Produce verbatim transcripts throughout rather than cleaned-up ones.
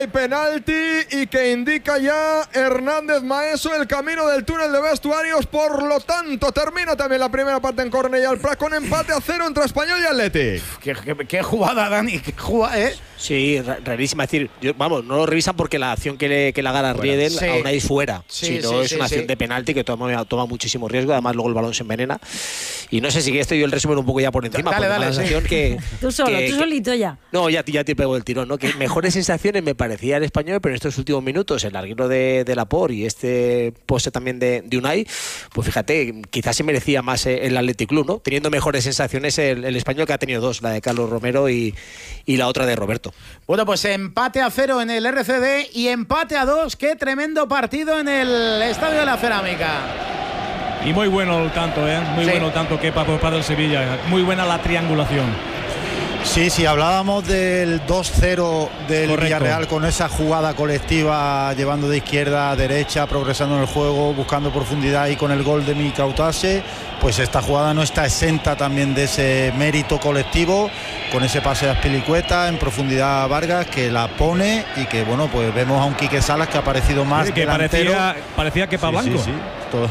Penalti y que indica ya Hernández Maeso el camino del túnel de vestuarios. Por lo tanto, termina también la primera parte en Cornellà al Prat con empate a cero entre Español y Athletic. Qué, qué, qué jugada, Dani, qué jugada, ¿eh? Sí, rarísima. Es decir, yo, vamos, no lo revisan porque la acción que le, que le haga a Riedel sí. a Unai es fuera. Sí, si no, sí, es sí, una sí. acción de penalti que toma, toma muchísimo riesgo. Además, luego el balón se envenena. Y no sé si estoy yo el resumen un poco ya por encima. Dale, dale, la sensación sí. que, tú solo, que, tú solito ya. No, ya, ya te pego el tirón, ¿no? Que mejores sensaciones me parecía el Español, pero en estos últimos minutos, el larguero de, de Laporte y este poste también de, de Unai, pues fíjate, quizás se merecía más el Athletic Club, ¿no? Teniendo mejores sensaciones el, el Español, que ha tenido dos, la de Carlos Romero y, y la otra de Roberto. Bueno, pues empate a cero en el R C D y empate a dos. Qué tremendo partido en el Estadio de la Cerámica. Y muy bueno el tanto, ¿eh? Muy sí. bueno el tanto que para por parte del Sevilla. Muy buena la triangulación. Sí, sí, hablábamos del dos cero del Correcto. Villarreal con esa jugada colectiva, llevando de izquierda a derecha, progresando en el juego, buscando profundidad y con el gol de Mikautase. Pues esta jugada no está exenta también de ese mérito colectivo, con ese pase de Azpilicueta en profundidad a Vargas, que la pone y que, bueno, pues vemos a un Quique Salas que ha aparecido más sí, que delantero. Parecía, parecía que para sí, Blanco. Sí, sí. Todo.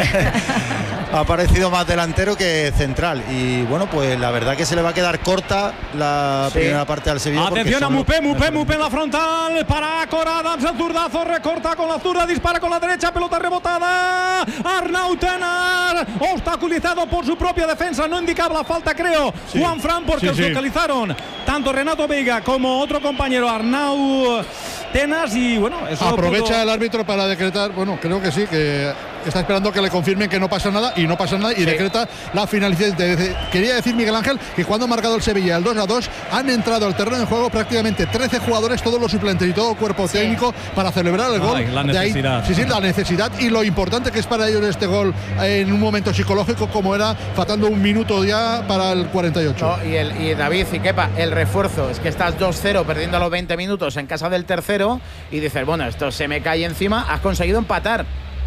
Ha aparecido más delantero que central. Y bueno, pues la verdad que se le va a quedar corta la sí. primera parte al Sevilla. Atención a Mupé, lo... Mupé, Mupé en la frontal. Para Corada, el zurdazo, recorta con la zurda, dispara con la derecha, pelota rebotada. Arnau Tenas, obstaculizado por su propia defensa. No indicaba la falta, creo. Sí. Juan Fran, porque sí, sí. localizaron tanto Renato Veiga como otro compañero, Arnau Tenas. Y bueno, eso aprovecha pudo... el árbitro para decretar. Bueno, creo que sí, que está esperando que le confirmen que no pasa nada y no pasa nada y sí. decreta la finalización. Quería decir, Miguel Ángel, que cuando ha marcado el Sevilla el dos a dos han entrado al terreno de juego prácticamente trece jugadores, todos los suplentes y todo cuerpo sí. técnico para celebrar el gol. Ay, la necesidad. De ahí, sí, sí, la necesidad y lo importante que es para ellos este gol en un momento psicológico como era, faltando un minuto ya para el cuarenta y ocho. No, y, el, y David y Kepa, el refuerzo es que estás dos cero perdiendo a los veinte minutos en casa del tercero y dices, bueno, esto se me cae encima, has conseguido empatar.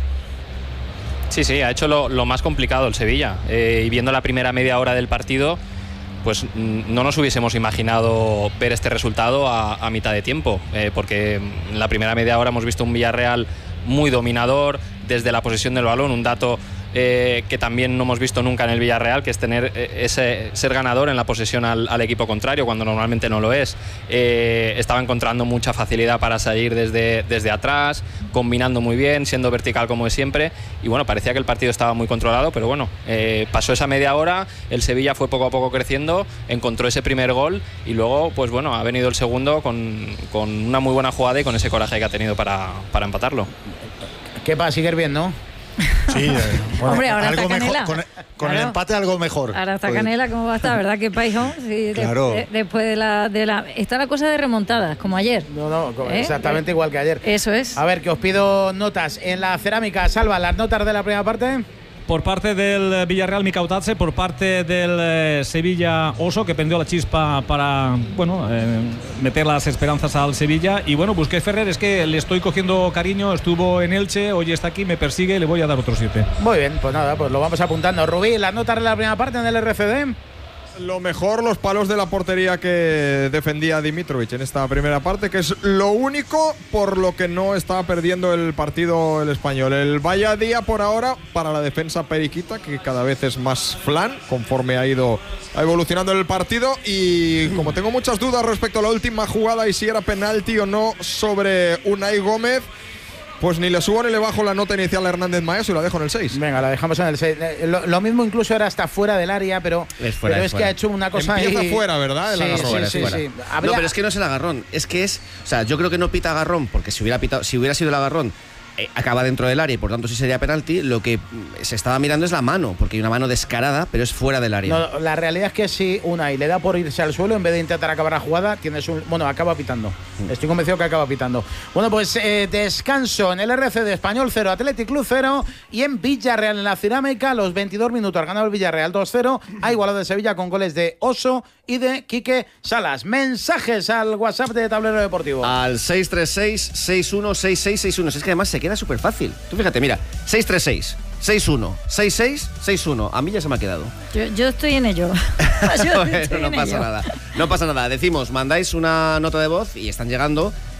Sí, sí, ha hecho lo, lo más complicado el Sevilla. Eh, y viendo la primera media hora del partido, pues no nos hubiésemos imaginado ver este resultado a, a mitad de tiempo. Eh, porque en la primera media hora hemos visto un Villarreal muy dominador, desde la posesión del balón, un dato eh, que también no hemos visto nunca en el Villarreal, que es tener eh, ese ser ganador en la posesión al, al equipo contrario, cuando normalmente no lo es. Eh, estaba encontrando mucha facilidad para salir desde, desde atrás, combinando muy bien, siendo vertical como es siempre, y bueno, parecía que el partido estaba muy controlado, pero bueno, eh, pasó esa media hora, el Sevilla fue poco a poco creciendo, encontró ese primer gol y luego, pues bueno, ha venido el segundo con, con una muy buena jugada y con ese coraje que ha tenido para, para empatarlo. ¿Qué pasa? ¿Sigue bien, no? Sí, eh, bueno, hombre, ahora algo está mejor, Canela. con, con claro. el empate algo mejor. Ahora está pues, Canela, ¿cómo va a estar? ¿Verdad que Paijón? Sí, claro. de, de, después de la, de la... Está la cosa de remontadas, como ayer. No, no, ¿Eh? exactamente igual que ayer. Eso es. A ver, que os pido notas en la Cerámica. Salva, las notas de la primera parte. Por parte del Villarreal, Mikautase, por parte del eh, Sevilla, Oso, que prendió la chispa para, bueno, eh, meter las esperanzas al Sevilla. Y bueno, Busquets Ferrer, es que le estoy cogiendo cariño, estuvo en Elche, hoy está aquí, me persigue y le voy a dar otro siete. Muy bien, pues nada, pues lo vamos apuntando. Rubí, las notas de la primera parte en el R C D. Lo mejor, los palos de la portería que defendía Dimitrovic en esta primera parte, que es lo único por lo que no está perdiendo el partido el Español. El vaya día por ahora para la defensa periquita, que cada vez es más flan conforme ha ido evolucionando el partido. Y como tengo muchas dudas respecto a la última jugada y si era penalti o no sobre Unai Gómez, pues ni le subo ni le bajo la nota inicial a Hernández Maeso y la dejo en el seis. Venga, la dejamos en el seis. Lo, lo mismo incluso era hasta fuera del área, pero es, fuera, pero es, es que ha hecho una cosa Empieza ahí. fuera, ¿verdad? El sí, agarrón. sí, sí, sí, sí. Habría... No, pero es que no es el agarrón. Es que es. O sea, yo creo que no pita agarrón, porque si hubiera, pitado, si hubiera sido el agarrón, eh, acaba dentro del área y por tanto sí sería penalti. Lo que se estaba mirando es la mano, porque hay una mano descarada, pero es fuera del área. No, la realidad es que si Unai le da por irse al suelo en vez de intentar acabar la jugada, tienes un. Bueno, acaba pitando. Mm. Estoy convencido que acaba pitando. Bueno, pues eh, descanso en el R C de Español cero, Athletic Club cero, y en Villarreal en la Cerámica, los veintidós minutos ha ganado el Villarreal dos cero, ha igualado de Sevilla con goles de Oso y de Quique Salas. Mensajes al WhatsApp de Tablero Deportivo. Al seis tres seis, seis uno seis seis seis uno. Es que además se queda súper fácil. Tú fíjate, mira, seis tres seis, seis uno seis seis seis uno. A mí ya se me ha quedado. Yo, yo estoy en ello. Bueno, no pasa ello. nada. No pasa nada. Decimos, mandáis una nota de voz y están llegando.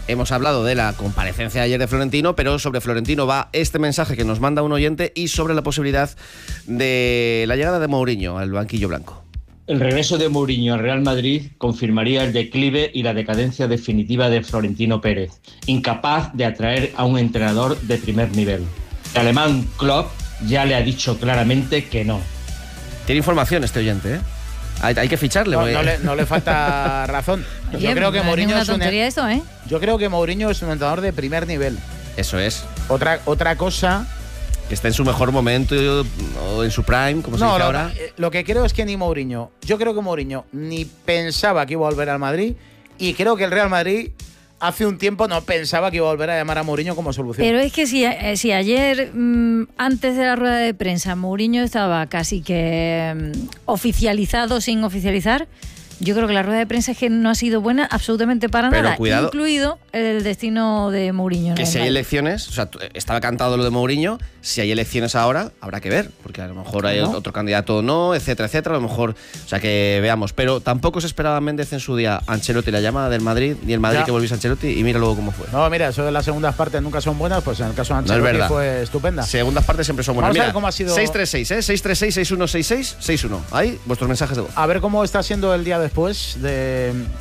Hemos hablado de la comparecencia de ayer de Florentino, pero sobre Florentino va este mensaje que nos manda un oyente y sobre la posibilidad de la llegada de Mourinho al banquillo blanco. El regreso de Mourinho al Real Madrid confirmaría el declive y la decadencia definitiva de Florentino Pérez, incapaz de atraer a un entrenador de primer nivel. El alemán Klopp ya le ha dicho claramente que no. Tiene información este oyente, ¿eh? Hay, hay que ficharle. No, no, le, no le falta razón. Yo Oye, creo que no Mourinho es es un, tontería eso, ¿eh? Yo creo que Mourinho es un entrenador de primer nivel. Eso es. Otra, otra cosa. Que está en su mejor momento o en su prime, como se no, dice lo, ahora. Lo que creo es que ni Mourinho. Yo creo que Mourinho ni pensaba que iba a volver al Madrid. Y creo que el Real Madrid hace un tiempo no pensaba que iba a volver a llamar a Mourinho como solución. Pero es que si, eh, si ayer, mmm, antes de la rueda de prensa, Mourinho estaba casi que mmm, oficializado sin oficializar, yo creo que la rueda de prensa es que no ha sido buena absolutamente para Pero nada, cuidado, incluido el destino de Mourinho. Que si hay elecciones, o sea, estaba cantado lo de Mourinho, si hay elecciones ahora, habrá que ver, porque a lo mejor hay ¿No? otro candidato o no, etcétera, etcétera, a lo mejor, o sea, que veamos. Pero tampoco se esperaba Méndez en su día Ancelotti, la llamada del Madrid, ni el Madrid Ya. que volviese a Ancelotti, y mira luego cómo fue. No, mira, eso de las segundas partes nunca son buenas, pues en el caso de No es Ancelotti verdad. fue estupenda. Segundas partes siempre son buenas. Vamos a ver Mira, cómo ha sido- seis tres seis, ¿eh? seis tres seis, seis uno seis seis, seis uno. Ahí, vuestros mensajes de voz. A ver cómo está siendo el día después de...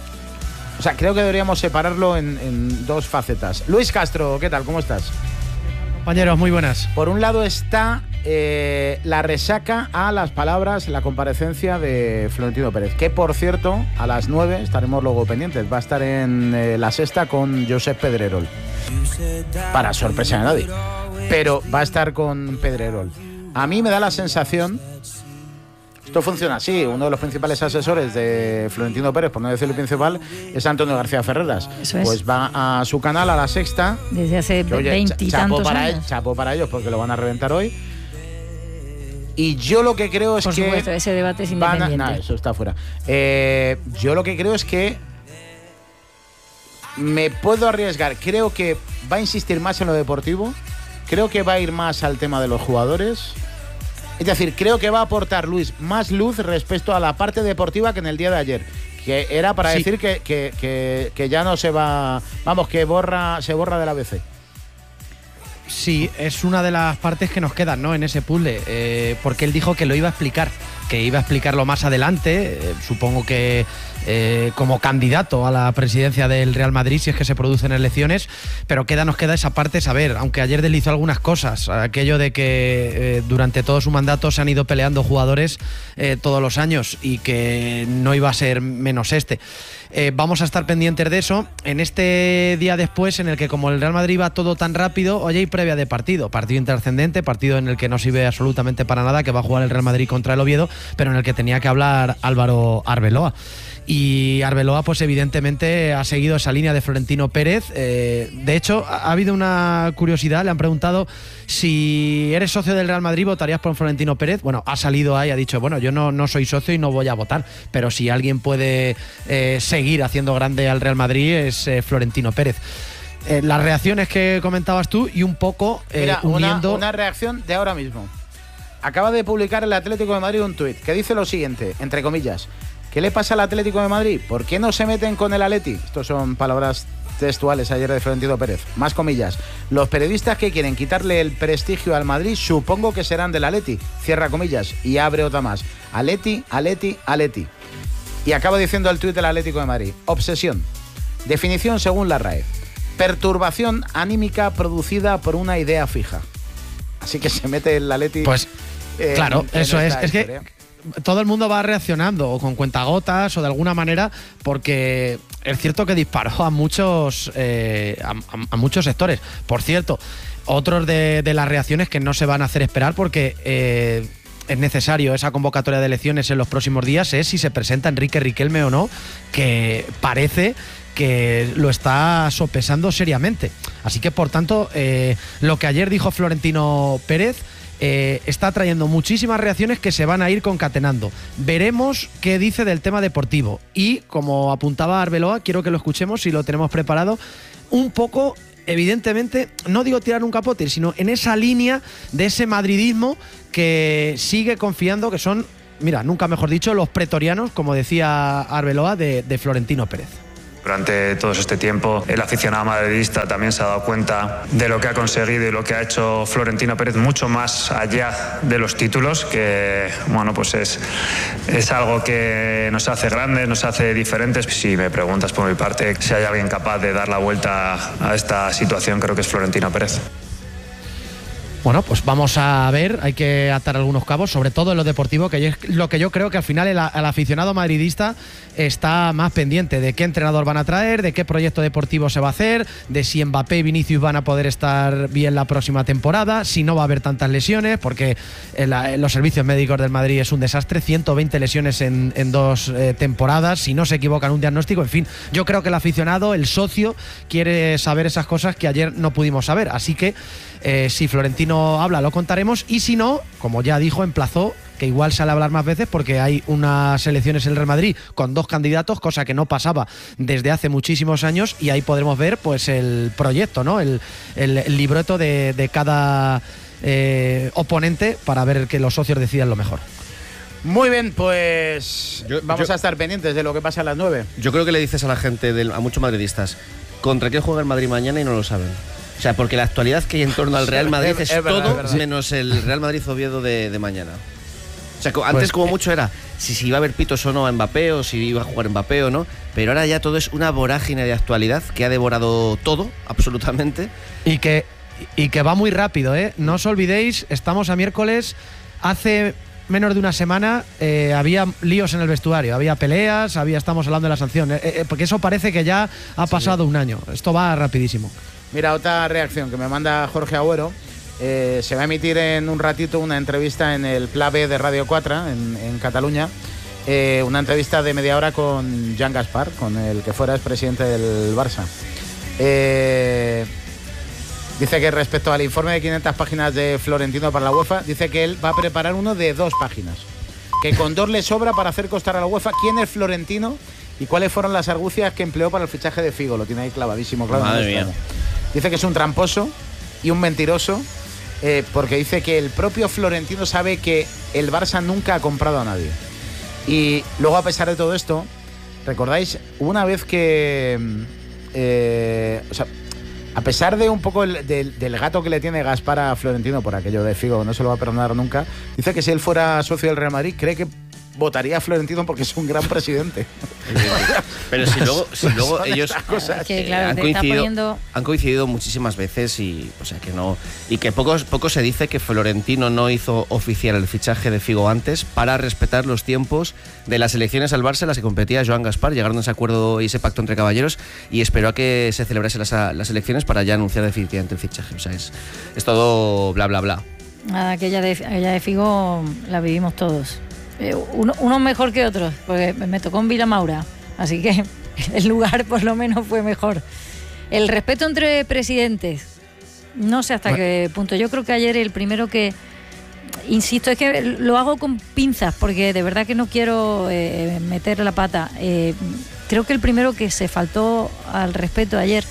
O sea, creo que deberíamos separarlo en, en dos facetas. Luis Castro, ¿qué tal? ¿Cómo estás? Compañeros, muy buenas. Por un lado está eh, la resaca a las palabras, la comparecencia de Florentino Pérez, que por cierto, a las nueve estaremos luego pendientes. Va a estar en eh, La Sexta con Josep Pedrerol. Para sorpresa de nadie. Pero va a estar con Pedrerol. A mí me da la sensación... Esto funciona así. Uno de los principales asesores de Florentino Pérez, por no decir el principal, es Antonio García Ferreras. Eso es. Pues va a su canal, a La Sexta. Desde hace Que, oye, veintitantos chapo para, años. chapo para ellos, porque lo van a reventar hoy. Y yo lo que creo es Por que... supuesto, ese debate es van a- independiente. no, eso está fuera. Eh, yo lo que creo es que me puedo arriesgar. Creo que va a insistir más en lo deportivo. Creo que va a ir más al tema de los jugadores. Es decir, creo que va a aportar, Luis, más luz respecto a la parte deportiva que en el día de ayer. Que era para Sí. decir que, que, que, que ya no se va... Vamos, que borra se borra del A B C. Sí, es una de las partes que nos quedan, ¿no? En ese puzzle, eh, porque él dijo que lo iba a explicar, que iba a explicarlo más adelante, eh, supongo que eh, como candidato a la presidencia del Real Madrid, si es que se producen elecciones, pero queda, nos queda esa parte saber, aunque ayer deslizó algunas cosas, aquello de que eh, durante todo su mandato se han ido peleando jugadores eh, todos los años y que no iba a ser menos este. Eh, vamos a estar pendientes de eso en este día después, en el que como el Real Madrid va todo tan rápido, hoy hay previa de partido, partido intrascendente, partido en el que no sirve absolutamente para nada, que va a jugar el Real Madrid contra el Oviedo, pero en el que tenía que hablar Álvaro Arbeloa. Y Arbeloa, pues evidentemente ha seguido esa línea de Florentino Pérez. Eh, de hecho, ha, ha habido una curiosidad, le han preguntado si eres socio del Real Madrid, ¿votarías por Florentino Pérez? Bueno, ha salido ahí, ha dicho, bueno, yo no, no soy socio y no voy a votar, pero si alguien puede eh, seguir haciendo grande al Real Madrid es eh, Florentino Pérez. Eh, las reacciones que comentabas tú y un poco eh, Mira, una, uniendo... una reacción de ahora mismo. Acaba de publicar el Atlético de Madrid un tuit que dice lo siguiente, entre comillas: ¿qué le pasa al Atlético de Madrid? ¿Por qué no se meten con el Atleti? Estos son palabras textuales ayer de Florentino Pérez. Más comillas. Los periodistas que quieren quitarle el prestigio al Madrid supongo que serán del Atleti. Cierra comillas y abre otra más. Atleti, Atleti, Atleti. Y acaba diciendo el tuit del Atlético de Madrid: obsesión. Definición según la R A E: perturbación anímica producida por una idea fija. Así que se mete el Atleti. Pues en- claro, en eso es. esta Es que historia. todo el mundo va reaccionando o con cuentagotas o de alguna manera, porque es cierto que disparó a muchos eh, a, a- a muchos sectores. Por cierto, otros de, de las reacciones que no se van a hacer esperar porque eh, es necesario esa convocatoria de elecciones en los próximos días es si se presenta Enrique Riquelme o no, que parece que lo está sopesando seriamente. Así que, por tanto, eh, lo que ayer dijo Florentino Pérez eh, está trayendo muchísimas reacciones que se van a ir concatenando. Veremos qué dice del tema deportivo. Y, como apuntaba Arbeloa, quiero que lo escuchemos, si lo tenemos preparado, un poco, evidentemente, no digo tirar un capote, sino en esa línea de ese madridismo que sigue confiando que son, mira, nunca mejor dicho, los pretorianos, como decía Arbeloa, de, de Florentino Pérez. Durante todo este tiempo el aficionado madridista también se ha dado cuenta de lo que ha conseguido y lo que ha hecho Florentino Pérez mucho más allá de los títulos, que bueno, pues es, es algo que nos hace grandes, nos hace diferentes. Si me preguntas por mi parte si hay alguien capaz de dar la vuelta a esta situación, creo que es Florentino Pérez. Bueno, pues vamos a ver, hay que atar algunos cabos, sobre todo en lo deportivo, que es lo que yo creo que al final el, el aficionado madridista está más pendiente de qué entrenador van a traer, de qué proyecto deportivo se va a hacer, de si Mbappé y Vinicius van a poder estar bien la próxima temporada, si no va a haber tantas lesiones, porque en la, en los servicios médicos del Madrid es un desastre, ciento veinte lesiones en, en dos eh, temporadas, si no se equivocan un diagnóstico, en fin, yo creo que el aficionado, el socio, quiere saber esas cosas que ayer no pudimos saber, así que eh, si Florentino habla, lo contaremos, y si no, como ya dijo, emplazó que igual sale a hablar más veces porque hay unas elecciones en el Real Madrid con dos candidatos, cosa que no pasaba desde hace muchísimos años, y ahí podremos ver pues el proyecto, ¿no? El, el, el libreto de, de cada eh, oponente para ver que los socios decidan lo mejor. Muy bien, pues yo, vamos yo, a estar pendientes de lo que pasa a las nueve. Yo creo que le dices a la gente, del, a muchos madridistas, ¿contra quién juega el Madrid mañana? Y no lo saben. O sea, porque la actualidad que hay en torno al Real Madrid es, es verdad, todo es menos el Real Madrid-Oviedo de, de mañana. O sea, antes pues, como mucho era si, si iba a haber pitos o no a Mbappé, o si iba a jugar Mbappé o no, pero ahora ya todo es una vorágine de actualidad que ha devorado todo, absolutamente. Y que, y que va muy rápido, ¿eh? No os olvidéis, estamos a miércoles, hace menos de una semana eh, había líos en el vestuario, había peleas, había estamos hablando de la sanción, eh, eh, porque eso parece que ya ha pasado sí. un año, esto va rapidísimo. Mira, otra reacción que me manda Jorge Agüero. Eh, se va a emitir en un ratito una entrevista en el Pla B de Radio cuatro en, en Cataluña. Eh, una entrevista de media hora con Joan Gaspar, con el que fuera expresidente del Barça. Eh, dice que respecto al informe de quinientas páginas de Florentino para la UEFA, dice que él va a preparar uno de dos páginas. Que con dos le sobra para hacer costar a la UEFA quién es Florentino y cuáles fueron las argucias que empleó para el fichaje de Figo. Lo tiene ahí clavadísimo, claro. Madre mía. Dice que es un tramposo y un mentiroso, eh, porque dice que el propio Florentino sabe que el Barça nunca ha comprado a nadie. Y luego, a pesar de todo esto, ¿recordáis? Una vez que... Eh, o sea, a pesar de un poco el, del, del gato que le tiene Gaspar a Florentino por aquello de Figo, no se lo va a perdonar nunca, dice que si él fuera socio del Real Madrid, cree que votaría a Florentino porque es un gran presidente. Pero si luego, si luego ellos cosas que, claro, han, te coincidido, está poniendo... han coincidido muchísimas veces y, o sea, que no, y que poco, poco se dice que Florentino no hizo oficial el fichaje de Figo antes para respetar los tiempos de las elecciones al Barça en las que competía Joan Gaspar. Llegaron a ese acuerdo y ese pacto entre caballeros y esperó a que se celebrasen las, las elecciones para ya anunciar definitivamente el fichaje. O sea, es, es todo bla bla bla. Nada, aquella de, aquella de Figo la vivimos todos. Eh, uno, uno mejor que otros, porque me tocó en Vilamaura, así que el lugar por lo menos fue mejor. El respeto entre presidentes, no sé hasta bueno. qué punto. Yo creo que ayer el primero que, insisto, es que lo hago con pinzas, porque de verdad que no quiero eh, meter la pata. Eh, creo que el primero que se faltó al respeto ayer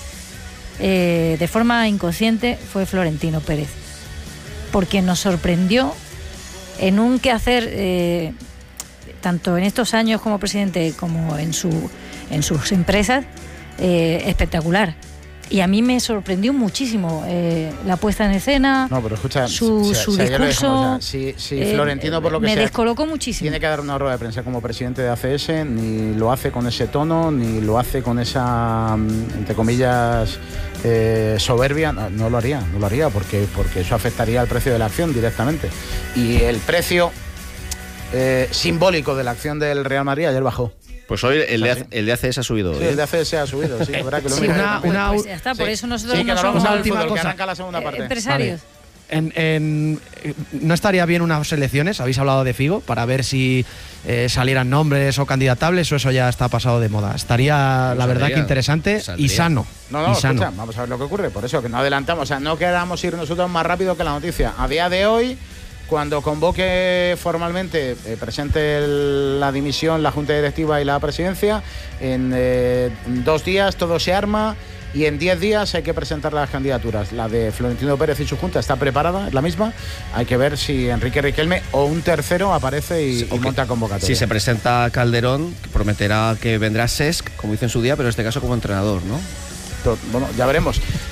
eh, de forma inconsciente fue Florentino Pérez, porque nos sorprendió en un quehacer, eh, tanto en estos años como presidente como en, su, en sus empresas, eh, espectacular. Y a mí me sorprendió muchísimo eh, la puesta en escena, no, pero escucha, su, si, su si discurso. O sea, si si eh, Florentino, por lo que me sea, descolocó muchísimo. Tiene que dar una rueda de prensa como presidente de A C S, ni lo hace con ese tono, ni lo hace con esa, entre comillas, eh, soberbia. No, no lo haría, no lo haría, porque, porque eso afectaría al precio de la acción directamente. Y el precio eh, simbólico de la acción del Real Madrid ayer bajó. Pues hoy el, de, el de A C S ha subido. Sí, ¿eh? el de A C S ha subido, sí, habrá que lo sí, una, una, pues ya está, por sí. eso nosotros sí, no somos una última cosa. que arranca la segunda parte. Eh, empresarios. En, en, ¿No estaría bien unas elecciones? Habéis hablado de Figo, para ver si eh, salieran nombres o candidatables, o eso ya está pasado de moda. Estaría, pues la verdad, que interesante saldría. y sano. No, no, y sano. Escucha, vamos a ver lo que ocurre. Por eso que no adelantamos, o sea, no queramos ir nosotros más rápido que la noticia. A día de hoy, cuando convoque formalmente, eh, presente el, la dimisión, la Junta Directiva y la Presidencia, en eh, dos días todo se arma y en diez días hay que presentar las candidaturas. La de Florentino Pérez y su junta está preparada, es la misma. Hay que ver si Enrique Riquelme o un tercero aparece y, sí, y monta convocatoria. Si se presenta Calderón, que prometerá que vendrá Cesc, como dice en su día, pero en este caso como entrenador, ¿no? Bueno, ya veremos.